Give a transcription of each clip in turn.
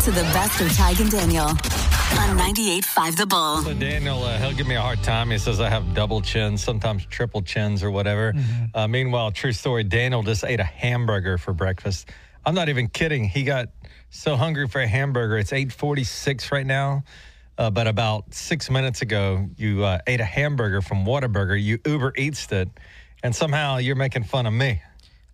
to the best of Tig and Daniel on 98.5 The Bull. So Daniel, he'll give me a hard time. He says I have double chins, sometimes triple chins or whatever. Meanwhile, true story, Daniel just ate a hamburger for breakfast. I'm not even kidding. He got so hungry for a hamburger. It's 8:46 right now. But about 6 minutes ago, you ate a hamburger from Whataburger. You Uber Eats'd it, and somehow you're making fun of me.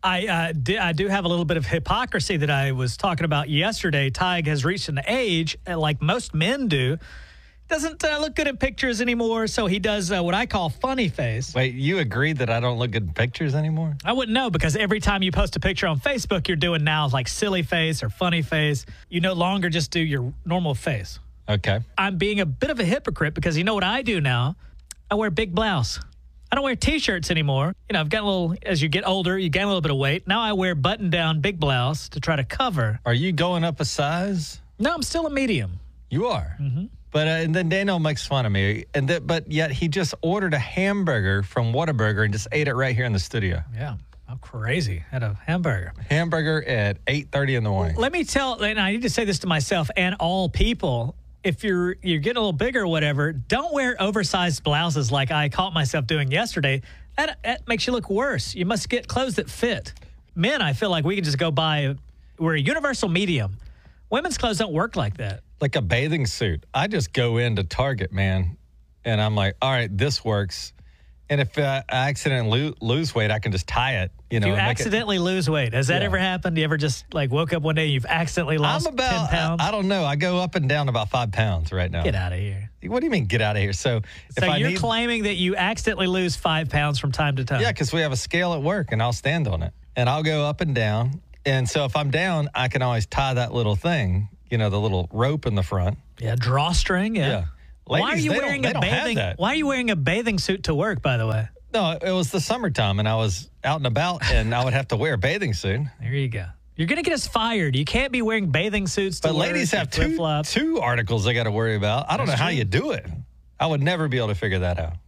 I do have a little bit of hypocrisy that I was talking about yesterday. Tig has reached an age, like most men do, doesn't look good at pictures anymore, so he does what I call funny face. Wait, you agreed that I don't look good in pictures anymore? I wouldn't know, because every time you post a picture on Facebook, you're doing now like silly face or funny face. You no longer just do your normal face. Okay. I'm being a bit of a hypocrite because you know what I do now? I wear big blouse. I don't wear T-shirts anymore. You know, I've got a little, as you get older, you gain a little bit of weight. Now I wear button-down big blouse to try to cover. Are you going up a size? No, I'm still a medium. You are? Mm-hmm. But and then Daniel makes fun of me. But yet he just ordered a hamburger from Whataburger and just ate it right here in the studio. Yeah. I'm crazy. Had a hamburger. Hamburger at 8:30 in the morning. Let me tell, and I need to say this to myself and all people, if you're getting a little bigger or whatever, don't wear oversized blouses like I caught myself doing yesterday. That makes you look worse. You must get clothes that fit. Men, I feel like we can just go buy, we're a universal medium. Women's clothes don't work like that. Like a bathing suit. I just go into Target, man, and I'm like, all right, this works. And if I accidentally lose weight, I can just tie it. You know, if you accidentally lose weight, has that ever happened? You ever just like woke up one day and you've accidentally lost 10 pounds? I don't know. I go up and down about 5 pounds right now. Get out of here. What do you mean get out of here? So you're claiming that you accidentally lose 5 pounds from time to time? Yeah, because we have a scale at work and I'll stand on it. And I'll go up and down. And so if I'm down, I can always tie that little thing, you know, the little rope in the front. Yeah, drawstring. Yeah. Ladies, why are you wearing a bathing suit to work, by the way? No, it was the summertime, and I was out and about, and I would have to wear a bathing suit. There you go. You're going to get us fired. You can't be wearing bathing suits to work. But ladies have two articles they got to worry about. I don't know how you do it. I would never be able to figure that out.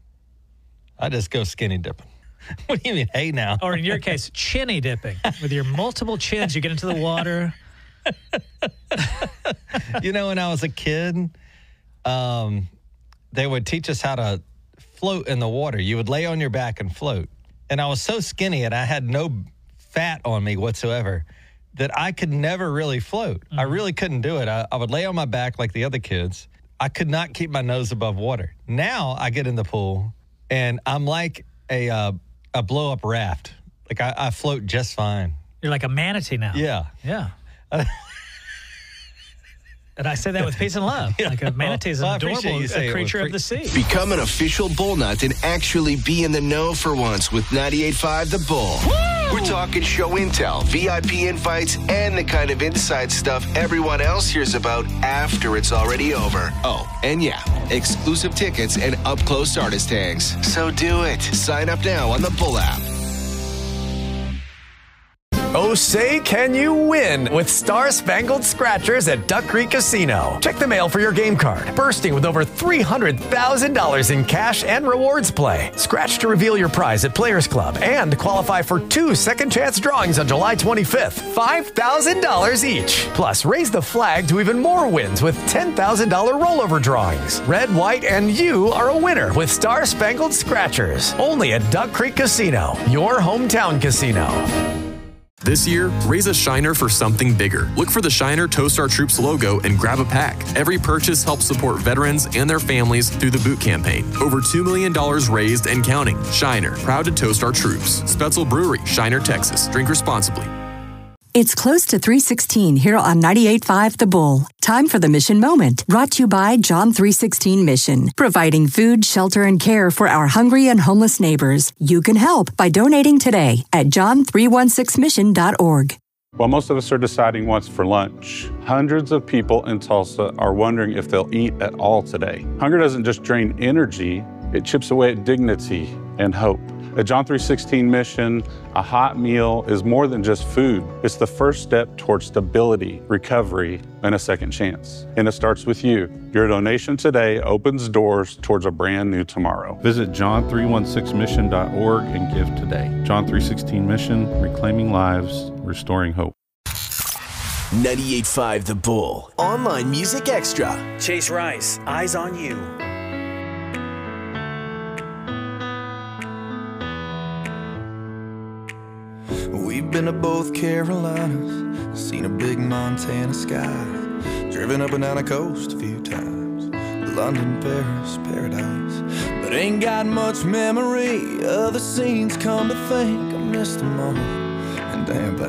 I just go skinny dipping. What do you mean, hey now? Or in your case, chinny dipping. With your multiple chins, you get into the water. You know, when I was a kid, they would teach us how to float in the water. You would lay on your back and float. And I was so skinny and I had no fat on me whatsoever that I could never really float. I really couldn't do it. I would lay on my back like the other kids. I could not keep my nose above water. Now I get in the pool and I'm like a blow-up raft. Like I float just fine. You're like a manatee now. Yeah. Yeah. And I say that with peace and love. Like a manatee is an adorable creature of the sea. Become an official Bull Nut and actually be in the know for once with 98.5 The Bull. Woo! We're talking show intel, VIP invites, and the kind of inside stuff everyone else hears about after it's already over. Oh, and yeah, exclusive tickets and up-close artist tags. So do it. Sign up now on the Bull app. Oh, say, can you win with Star Spangled Scratchers at Duck Creek Casino? Check the mail for your game card, bursting with over $300,000 in cash and rewards play. Scratch to reveal your prize at Players Club and qualify for 2 second chance drawings on July 25th, $5,000 each. Plus, raise the flag to even more wins with $10,000 rollover drawings. Red, white, and you are a winner with Star Spangled Scratchers. Only at Duck Creek Casino, your hometown casino. This year, raise a Shiner for something bigger. Look for the Shiner Toast Our Troops logo and grab a pack. Every purchase helps support veterans and their families through the boot campaign. Over $2 million raised and counting. Shiner, proud to toast our troops. Spetzel Brewery, Shiner, Texas. Drink responsibly. It's close to 3:16 here on 98.5 The Bull. Time for the Mission Moment, brought to you by John 3:16 Mission, providing food, shelter, and care for our hungry and homeless neighbors. You can help by donating today at john316mission.org. While most of us are deciding what's for lunch, hundreds of people in Tulsa are wondering if they'll eat at all today. Hunger doesn't just drain energy, it chips away at dignity and hope. At John 3:16 Mission, a hot meal is more than just food. It's the first step towards stability, recovery, and a second chance. And it starts with you. Your donation today opens doors towards a brand new tomorrow. Visit john316mission.org and give today. John 3:16 Mission, reclaiming lives, restoring hope. 98.5 The Bull. Online Music Extra. Chase Rice, Eyes on You. We've been to both Carolinas, seen a big Montana sky, driven up and down the coast a few times, London, Paris, paradise, but ain't got much memory of the scenes. Come to think, I missed them all, and damn,